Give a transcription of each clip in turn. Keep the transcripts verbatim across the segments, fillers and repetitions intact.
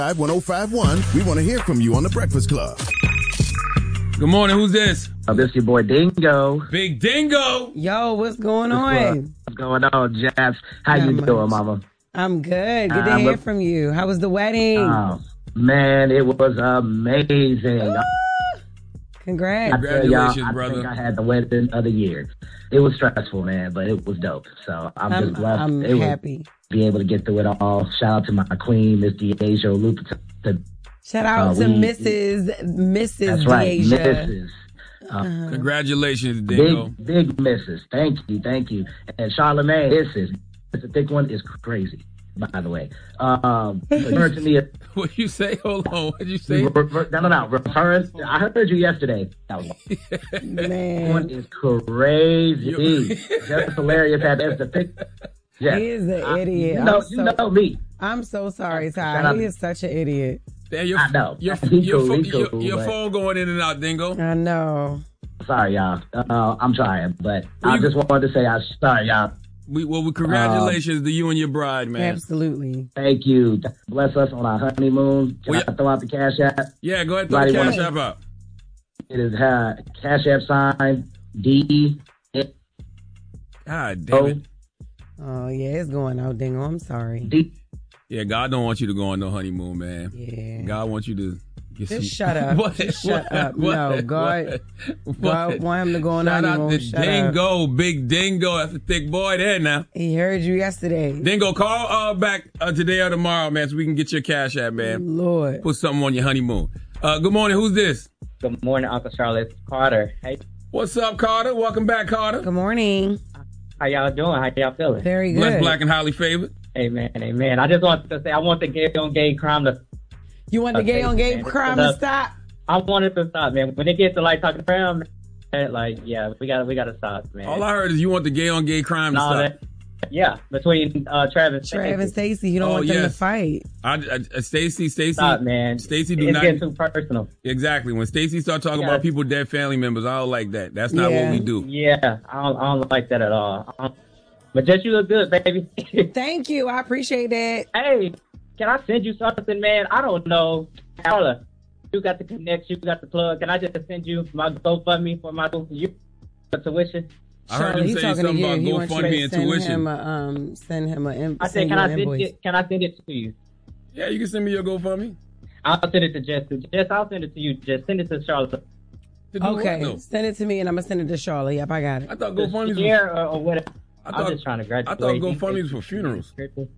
one oh five one. We want to hear from you on The Breakfast Club. Good morning. Who's this? Oh, this your boy Dingo. Big Dingo. Yo, what's going What's on? What's going on, Jabs? How Not you much. doing, Mama? I'm good. Good to Uh, hear look- from you. How was the wedding? Oh, man, it was amazing. Congrats. I tell y'all, Congratulations, I brother. think I had the wedding of the year. It was stressful, man, but it was dope. So I'm, I'm, just blessed. I'm it was- happy. be able to get through it all. Shout out to my queen, Miss Deasia Lupa. Shout out Uh, to we- Missus Missus That's right, Deasia. Missus Uh, Congratulations, Dingo. big, big Missus Thank you, thank you. And Charlamagne, this is the thick one is crazy. By the way, um, referring to me, What you say? Hold on. What'd you say? re- re- no, no, no. Referring, I heard you yesterday. That was Man, one is crazy. Just hilarious. That is the thick. Yeah, he is an I- idiot. You know, I'm you so, know me. I'm so sorry, Shout Ty. out- He is such an idiot. Damn, your, I know. Your, He your, cool, pho- he your, cool, your but- phone going in and out, Dingo. I know. Sorry, y'all. Uh, I'm trying, but I you- just wanted to say I'm sorry, y'all. We, well, we, congratulations to you and your bride, man. Absolutely. Thank you. Bless us on our honeymoon. Can Well, I throw out the cash app? Yeah, go ahead, throw the Everybody cash wanna- app out. It is uh, cash app sign D. God damn it. Oh, yeah, it's going out, Dingo. I'm sorry. D. Yeah, God don't want you to go on no honeymoon, man. Yeah. God wants you to get Just some... shut up. What? Just shut What? up. What? No, God, What? God want him to go on Shout out honeymoon. to Shut up. Dingo, Big Dingo. That's a thick boy there now. He heard you yesterday. Dingo, call uh, back uh, today or tomorrow, man, so we can get your cash app, man. Lord. Put something on your honeymoon. Uh, good morning. Who's this? Good morning, Uncle Charlotte. Carter. Hey, What's up, Carter? Welcome back, Carter. Good morning. how y'all doing? How y'all feeling? Very good. Blessed, black, and highly favored. Amen, amen. I just want to say I want the gay on gay crime to. You want the gay on gay man. crime to stop? I want it to stop, man. When it gets to like talking around, man, like yeah, we got we got to stop, man. All I heard is you want the gay on gay crime to And all stop. that- yeah, between uh, Travis, Trav and Stacey. Stacey, you don't Oh, want them to yes. fight. I, I, Stacy, Stacy, Stop, man. Stacy, do it's not getting too personal. exactly. When Stacy start talking Yeah. about people dead family members, I don't like that. That's not Yeah. what we do. Yeah, I don't, I don't like that at all. I don't- But just you look good, baby. Thank you. I appreciate that. Hey, can I send you something, man? I don't know. Carla, you got the connection, you got the plug. Can I just send you my GoFundMe for my you for tuition? I heard Charlie, him he's say talking to something you. about He wants you GoFundMe to and send tuition. him a, um, send him a, in- I said, send can you I an send invoice. it? Can I send it to you? Yeah, you can send me your GoFundMe. I'll send it to Jess. Jess, I'll send it to you. Just send it to Charlotte. To do what, Okay, though? send it to me and I'm gonna send it to Charlotte. Yep, I got it. I thought GoFundMe Yeah, was, or, or whatever. I I'm thought, just trying to I graduate. thought GoFundMe was for funerals.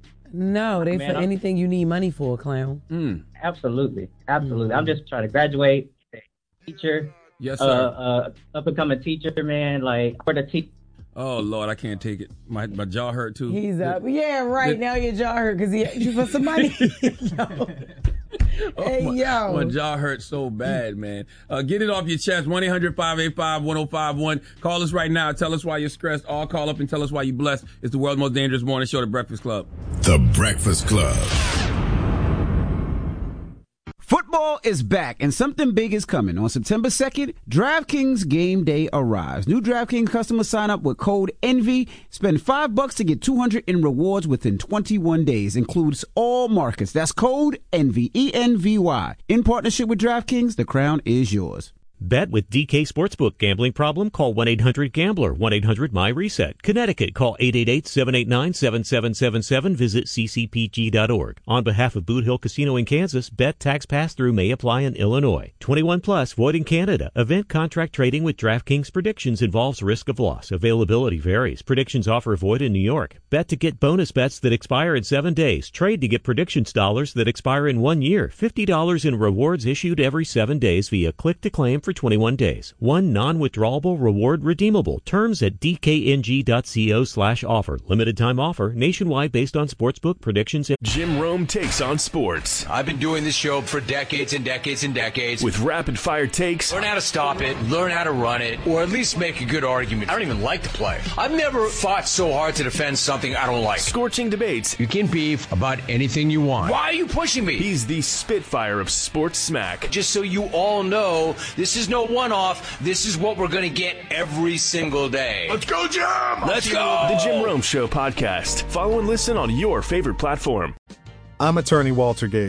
No, they Man, for I'm- anything you need money for, clown. Mm. Absolutely, absolutely. I'm just trying to graduate. Teacher, Yes, uh, sir. uh, up and coming teacher, man. Like for the te- Oh Lord, I can't take it. My my jaw hurt too. He's up. Yeah, right. Did- Now your jaw hurt because he asked you for some money. Yo. Oh, Hey, my, yo. my jaw hurts so bad, man. Uh, get it off your chest. one eight hundred five eight five one oh five one. Call us right now. Tell us why you're stressed. Or call up and tell us why you're blessed. It's the world's most dangerous morning show, The Breakfast Club. The Breakfast Club. Football is back, and something big is coming. On September second, DraftKings Game Day arrives. New DraftKings customers sign up with code ENVY. Spend five bucks to get two hundred in rewards within twenty-one days. Includes all markets. That's code ENVY, E N V Y. In partnership with DraftKings, the crown is yours. Bet with D K Sportsbook. Gambling problem? Call one eight hundred gambler. one eight hundred my reset. Connecticut. Call eight eight eight seven eight nine seven seven seven seven. Visit c c p g dot org. On behalf of Boot Hill Casino in Kansas, bet tax pass-through may apply in Illinois. twenty-one plus, void in Canada. Event contract trading with DraftKings predictions involves risk of loss. Availability varies. Predictions offer void in New York. Bet to get bonus bets that expire in seven days. Trade to get predictions dollars that expire in one year. fifty dollars in rewards issued every seven days via click to claim for twenty-one days. One non-withdrawable reward redeemable. Terms at dkng.co slash offer. Limited time offer. Nationwide based on sportsbook predictions. And- Jim Rome takes on sports I've been doing this show for decades and decades and decades. with rapid fire takes, Learn how to stop it, learn how to run it, or at least make a good argument. I don't even like to play. I've never fought so hard to defend something I don't like. scorching debates. You can beef about anything you want. Why are you pushing me? He's the Spitfire of sports smack. Just so you all know, this is no one-off. This is what we're going to get every single day. Let's go, Jim! Let's go! The Jim Rome Show podcast. Follow and listen on your favorite platform. I'm attorney Walter Gage.